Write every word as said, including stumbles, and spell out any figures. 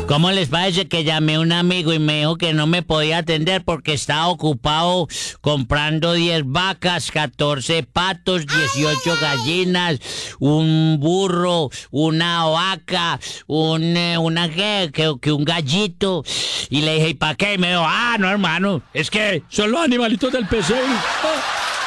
¿Cómo les parece que llamé a un amigo y me dijo que no me podía atender porque estaba ocupado comprando diez vacas, catorce patos, dieciocho gallinas, un burro, una vaca, un, eh, una que, que, que un gallito? Y le dije, ¿y para qué? Y me dijo, ah, no, hermano, es que son los animalitos del pesebre.